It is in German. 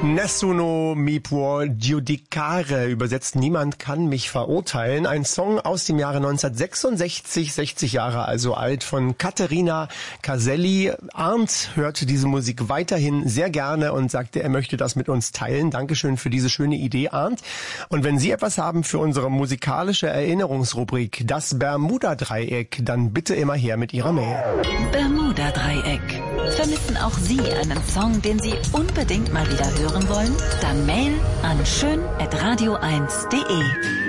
Nessuno mi può giudicare, übersetzt niemand kann mich verurteilen. Ein Song aus dem Jahre 1966, 60 Jahre also alt, von Caterina Caselli. Arndt hört diese Musik weiterhin sehr gerne und sagte, er möchte das mit uns teilen. Dankeschön für diese schöne Idee, Arndt. Und wenn Sie etwas haben für unsere musikalische Erinnerungsrubrik, das Bermuda-Dreieck, dann bitte immer her mit Ihrer Mail. Bermuda-Dreieck. Vermissen auch Sie einen Song, den Sie unbedingt mal wieder hören wollen? Dann Mail an schön@radio1.de.